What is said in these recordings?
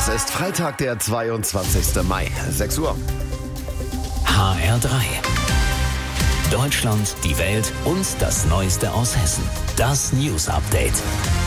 Es ist Freitag, der 22. Mai, 6 Uhr. HR3. Deutschland, die Welt und das Neueste aus Hessen. Das News Update.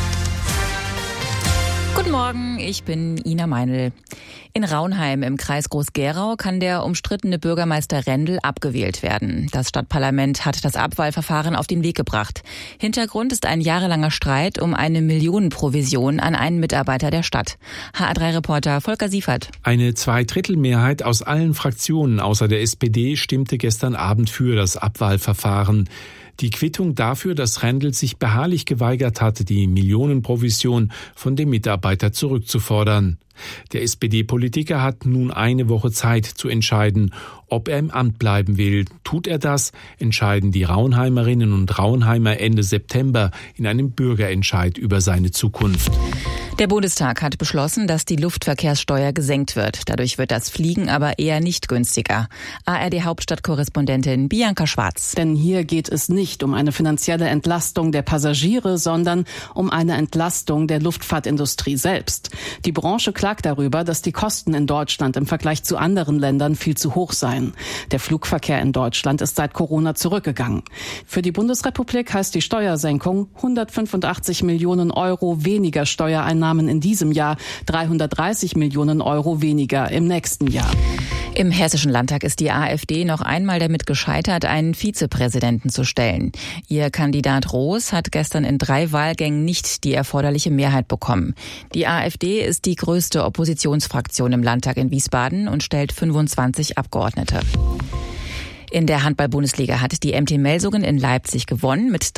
Guten Morgen, ich bin Ina Meinl. In Raunheim im Kreis Groß-Gerau kann der umstrittene Bürgermeister Rendel abgewählt werden. Das Stadtparlament hat das Abwahlverfahren auf den Weg gebracht. Hintergrund ist ein jahrelanger Streit um eine Millionenprovision an einen Mitarbeiter der Stadt. HR3-Reporter Volker Siefert. Eine Zweidrittelmehrheit aus allen Fraktionen außer der SPD stimmte gestern Abend für das Abwahlverfahren. Die Quittung dafür, dass Rendel sich beharrlich geweigert hatte, die Millionenprovision von dem Mitarbeiter zurückzufordern. Der SPD-Politiker hat nun eine Woche Zeit zu entscheiden, ob er im Amt bleiben will. Tut er das, entscheiden die Raunheimerinnen und Raunheimer Ende September in einem Bürgerentscheid über seine Zukunft. Der Bundestag hat beschlossen, dass die Luftverkehrssteuer gesenkt wird. Dadurch wird das Fliegen aber eher nicht günstiger. ARD-Hauptstadtkorrespondentin Bianca Schwarz. Denn hier geht es nicht um eine finanzielle Entlastung der Passagiere, sondern um eine Entlastung der Luftfahrtindustrie selbst. Die Branche klagt darüber, dass die Kosten in Deutschland im Vergleich zu anderen Ländern viel zu hoch seien. Der Flugverkehr in Deutschland ist seit Corona zurückgegangen. Für die Bundesrepublik heißt die Steuersenkung 185 Millionen Euro weniger Steuereinnahmen in diesem Jahr, 330 Millionen Euro weniger im nächsten Jahr. Im Hessischen Landtag ist die AfD noch einmal damit gescheitert, einen Vizepräsidenten zu stellen. Ihr Kandidat Roos hat gestern in 3 Wahlgängen nicht die erforderliche Mehrheit bekommen. Die AfD ist die größte Oppositionsfraktion im Landtag in Wiesbaden und stellt 25 Abgeordnete. In der Handball-Bundesliga hat die MT Melsungen in Leipzig gewonnen mit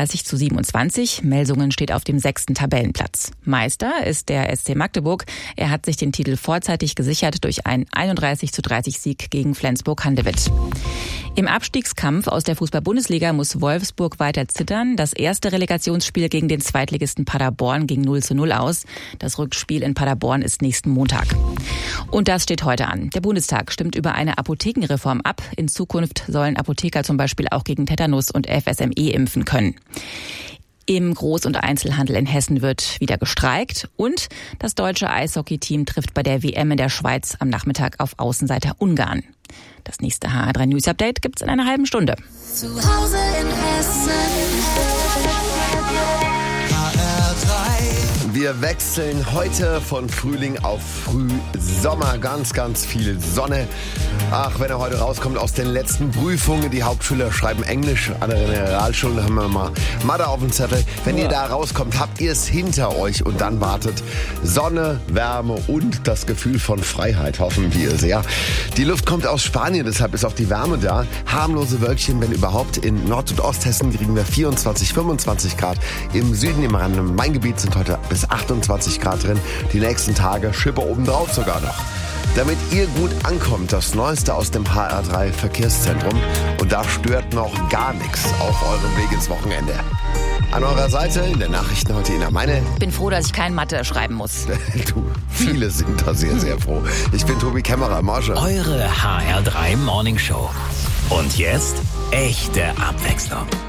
33:27. Melsungen steht auf dem 6. Tabellenplatz. Meister ist der SC Magdeburg. Er hat sich den Titel vorzeitig gesichert durch einen 31:30-Sieg gegen Flensburg-Handewitt. Im Abstiegskampf aus der Fußball-Bundesliga muss Wolfsburg weiter zittern. Das erste Relegationsspiel gegen den Zweitligisten Paderborn ging 0:0 aus. Das Rückspiel in Paderborn ist nächsten Montag. Und das steht heute an. Der Bundestag stimmt über eine Apothekenreform ab. In Zukunft sollen Apotheker zum Beispiel auch gegen Tetanus und FSME impfen können. Im Groß- und Einzelhandel in Hessen wird wieder gestreikt und das deutsche Eishockey-Team trifft bei der WM in der Schweiz am Nachmittag auf Außenseiter Ungarn. Das nächste HR3 News Update gibt's in einer halben Stunde. Zu Hause in Hessen. Wir wechseln heute von Frühling auf Frühsommer. Ganz, ganz viel Sonne. Ach, wenn er heute rauskommt aus den letzten Prüfungen. Die Hauptschüler schreiben Englisch, an der Realschule haben wir mal Mathe auf dem Zettel. Wenn ihr da rauskommt, habt ihr es hinter euch und dann wartet Sonne, Wärme und das Gefühl von Freiheit, hoffen wir sehr. Die Luft kommt aus Spanien, deshalb ist auch die Wärme da. Harmlose Wölkchen, wenn überhaupt. In Nord- und Osthessen kriegen wir 24, 25 Grad. Im Süden, im Rhein-Main-Gebiet sind heute bis 28 Grad drin. Die nächsten Tage Schippe obendrauf sogar noch. Damit ihr gut ankommt, das Neueste aus dem HR3 Verkehrszentrum. Und da stört noch gar nichts auf eurem Weg ins Wochenende. An eurer Seite in den Nachrichten heute Ina Meinl. Bin froh, dass ich kein Mathe schreiben muss. Viele sind da sehr, sehr froh. Ich bin Tobi Kämmerer, Morsche. Eure HR3 Morning Show. Und jetzt echte Abwechslung.